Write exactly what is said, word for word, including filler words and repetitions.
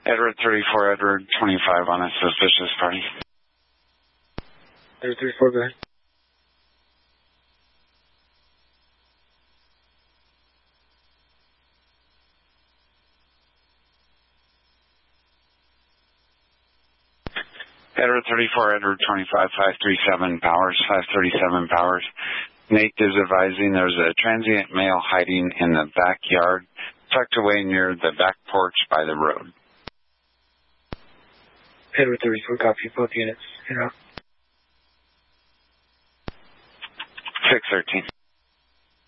Edward thirty-four, Edward twenty-five on a suspicious party. Edward thirty-four, go ahead. Edward thirty-four, Edward twenty-five, five three seven Powers, five thirty-seven Powers. Nate is advising there's a transient male hiding in the backyard, tucked away near the back porch by the road. Edward thirty-four, copy both units. You're out. six thirteen.